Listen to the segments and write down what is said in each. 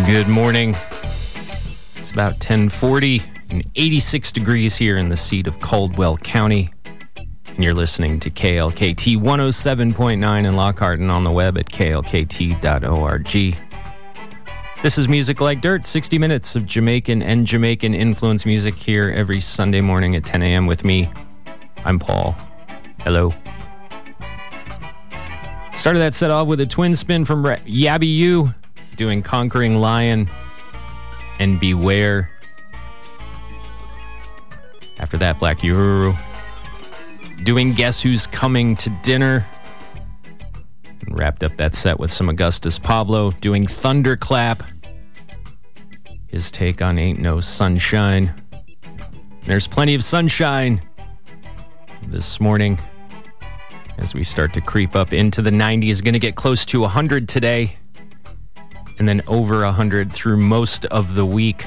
Good morning. It's about 10:40 and 86 degrees here in the seat of Caldwell County. And you're listening to KLKT 107.9 in Lockhart and on the web at klkt.org. This is Music Like Dirt, 60 minutes of Jamaican and Jamaican influence music here every Sunday morning at 10 a.m. with me. I'm Paul. Hello. Started that set off with a twin spin from Yabby U, doing Conquering Lion and Beware. After that, Black Uhuru doing Guess Who's Coming to Dinner. And wrapped up that set with some Augustus Pablo doing Thunderclap. His take on Ain't No Sunshine. There's plenty of sunshine this morning as we start to creep up into the 90s. Going to get close to 100 today and then over 100 through most of the week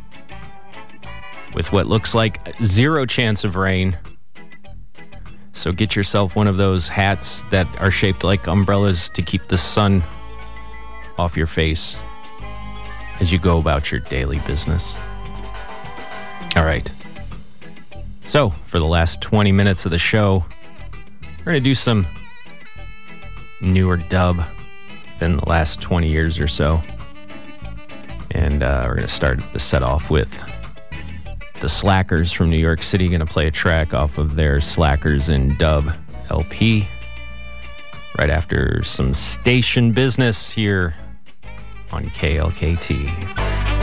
with what looks like zero chance of rain. So get yourself one of those hats that are shaped like umbrellas to keep the sun off your face as you go about your daily business. All right. So for the last 20 minutes of the show, we're going to do some newer dub within the last 20 years or so. And we're going to start the set off with the Slackers from New York City. Going to play a track off of their Slackers in Dub LP. Right after some station business here on KLKT.